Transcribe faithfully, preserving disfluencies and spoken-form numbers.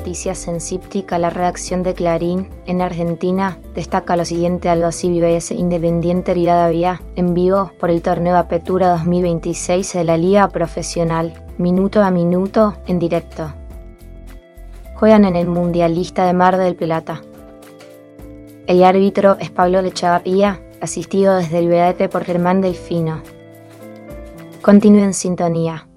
noticias en Cíptica, la redacción de Clarín, en Argentina, destaca lo siguiente: Aldo Civi B S Independiente Rivadavia, en vivo por el torneo Apertura dos mil veintiséis de la Liga Profesional, minuto a minuto, en directo. Juegan en el Mundialista de Mar del Plata. El árbitro es Pablo Echevarría, asistido desde el V A T por Germán Delfino. Continúe en sintonía.